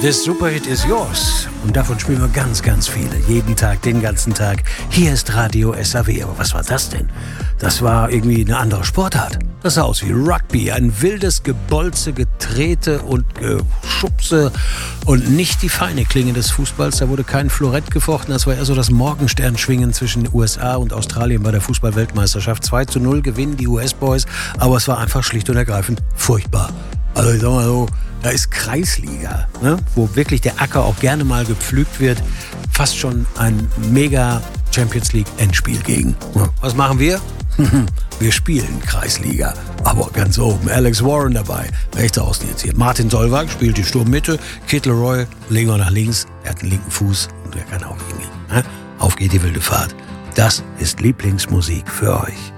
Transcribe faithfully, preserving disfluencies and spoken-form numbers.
This Superhit is yours. Und davon spielen wir ganz, ganz viele. Jeden Tag, den ganzen Tag. Hier ist Radio S A W. Aber was war das denn? Das war irgendwie eine andere Sportart. Das sah aus wie Rugby. Ein wildes Gebolze, Getrete und Geschubse. Und nicht die feine Klinge des Fußballs. Da wurde kein Florett gefochten. Das war eher so das Morgensternschwingen zwischen U S A und Australien bei der Fußball-Weltmeisterschaft. zwei zu null gewinnen die U S-Boys. Aber es war einfach schlicht und ergreifend furchtbar. Also ich sag mal so, da ist Kreisliga, ne? Wo wirklich der Acker auch gerne mal gepflügt wird. Fast schon ein mega Champions League Endspiel gegen. Was machen wir? Wir spielen Kreisliga. Aber ganz oben. Alex Warren dabei. Rechts außen jetzt hier. Martin Solveig spielt die Sturmmitte. Kittelroy legen wir nach links. Er hat einen linken Fuß und er kann auch irgendwie. Ne? Auf geht die wilde Fahrt. Das ist Lieblingsmusik für euch.